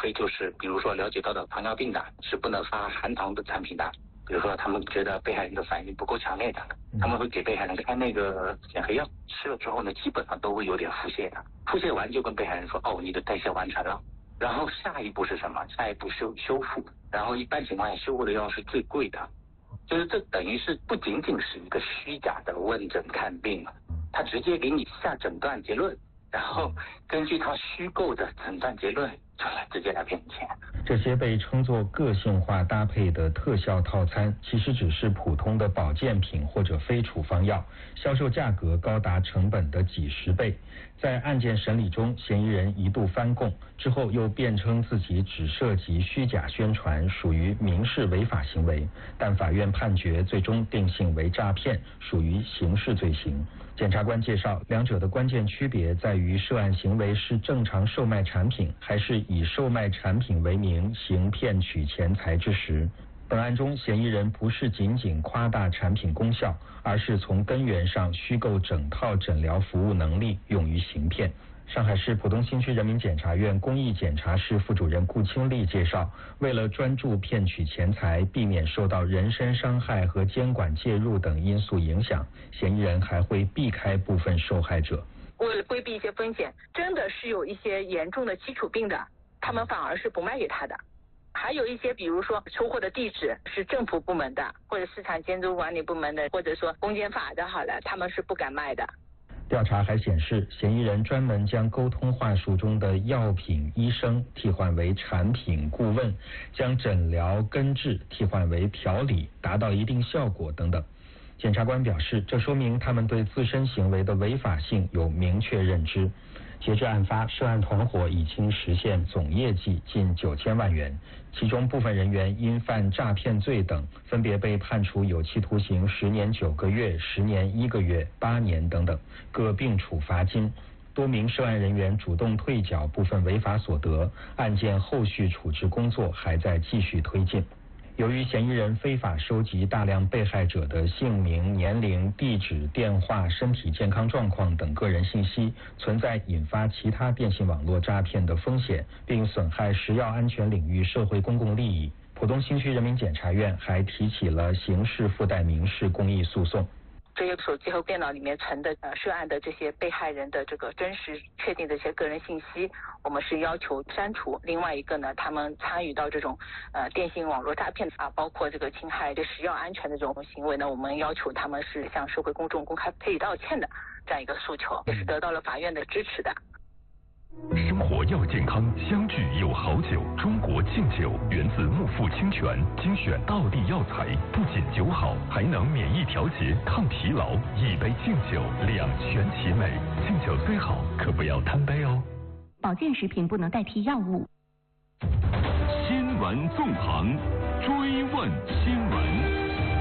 非就是比如说了解到的糖尿病的是不能发含糖的产品的，比如说他们觉得被害人的反应不够强烈的，他们会给被害人开那个减肥药，吃了之后呢基本上都会有点腹泻的，腹泻完就跟被害人说哦你的代谢完成了，然后下一步是什么？下一步修复，然后一般情况下修复的药是最贵的，就是这等于是不仅仅是一个虚假的问诊看病了，他直接给你下诊断结论，然后根据他虚构的诊断结论就来直接来骗钱。 这些被称作个性化搭配的特效套餐，其实只是普通的保健品或者非处方药，销售价格高达成本的几十倍。在案件审理中，嫌疑人一度翻供，之后又辩称自己只涉及虚假宣传，属于民事违法行为，但法院判决最终定性为诈骗，属于刑事罪行。检察官介绍，两者的关键区别在于涉案行为是正常售卖产品，还是以售卖产品为名行骗取钱财之实。本案中，嫌疑人不是仅仅夸大产品功效，而是从根源上虚构整套诊疗服务能力，用于行骗。上海市浦东新区人民检察院公益检察室副主任顾清丽介绍，为了专注骗取钱财，避免受到人身伤害和监管介入等因素影响，嫌疑人还会避开部分受害者。 为了规避一些风险，真的是有一些严重的基础病的，他们反而是不卖给他的。还有一些比如说收货的地址是政府部门的，或者市场监督管理部门的，或者说公检法的，好了，他们是不敢卖的。 调查还显示，嫌疑人专门将沟通话术中的药品医生替换为产品顾问，将诊疗根治替换为调理，达到一定效果等等。检察官表示，这说明他们对自身行为的违法性有明确认知。截至案发，涉案团伙已经实现总业绩近9000万元，其中部分人员因犯诈骗罪等，分别被判处有期徒刑10年9个月、10年1个月、8年等等，各并处罚金。多名涉案人员主动退缴部分违法所得，案件后续处置工作还在继续推进。由于嫌疑人非法收集大量被害者的姓名、年龄、地址、电话、身体健康状况等个人信息，存在引发其他电信网络诈骗的风险，并损害食药安全领域社会公共利益。浦东新区人民检察院还提起了刑事附带民事公益诉讼。 这些手机和电脑里面存的涉案的这些被害人的这个真实确定的这些个人信息，我们是要求删除。另外一个呢，他们参与到这种电信网络诈骗包括这个侵害对食药安全的这种行为呢，我们要求他们是向社会公众公开赔礼道歉的这样一个诉求，也是得到了法院的支持的。 生活要健康，相聚有好酒。中国劲酒源自木富清泉，精选道地药材，不仅酒好，还能免疫调节、抗疲劳。一杯劲酒，两全其美。劲酒虽好，可不要贪杯哦。 保健食品不能代替药物。 新闻纵横，追问新闻。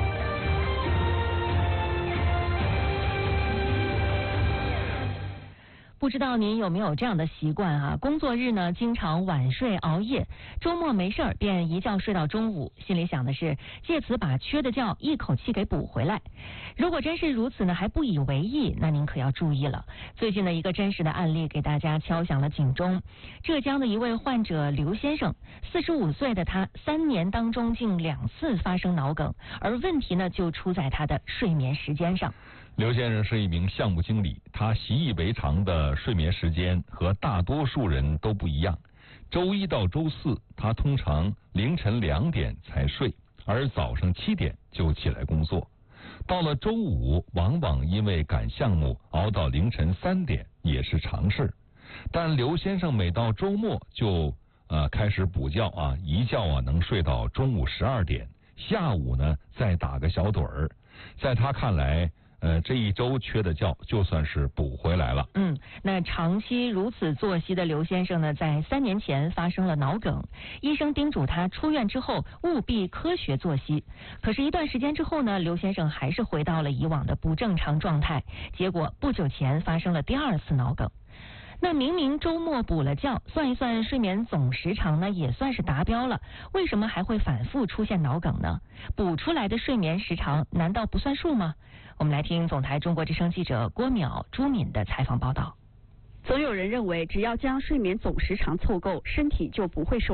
不知道您有没有这样的习惯啊？工作日呢，经常晚睡熬夜，周末没事儿便一觉睡到中午，心里想的是借此把缺的觉一口气给补回来。如果真是如此呢，还不以为意，那您可要注意了。最近的一个真实的案例给大家敲响了警钟。浙江的一位患者刘先生，45岁的他，3年当中竟2次发生脑梗，而问题呢就出在他的睡眠时间上。 刘先生是一名项目经理，他习以为常的睡眠时间和大多数人都不一样。周一到周四，他通常凌晨2点才睡，而早上7点就起来工作。到了周五，往往因为赶项目熬到凌晨3点也是常事。但刘先生每到周末就开始补觉一觉能睡到中午12点，下午呢再打个小盹儿。在他看来，这一周缺的觉就算是补回来了。 那长期如此作息的刘先生呢，在3年前发生了脑梗，医生叮嘱他出院之后务必科学作息。可是，一段时间之后呢，刘先生还是回到了以往的不正常状态，结果不久前发生了第2次脑梗。那明明周末补了觉，算一算睡眠总时长呢，也算是达标了，为什么还会反复出现脑梗呢？补出来的睡眠时长难道不算数吗？我们来听总台中国之声记者郭淼、朱敏的采访报道。 总有人认为，只要将睡眠总时长凑够，身体就不会受